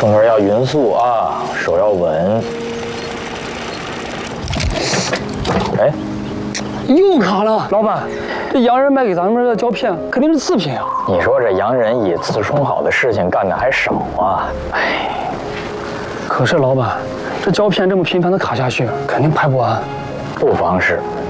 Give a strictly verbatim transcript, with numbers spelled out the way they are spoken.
出门要匀速啊，手要稳。哎， 又卡了，老板，这洋人卖给咱们的胶片肯定是次品啊。 你说这洋人以次充好的事情干的还少啊？哎， 可是老板，这胶片这么频繁的卡下去，肯定拍不完。 不妨事，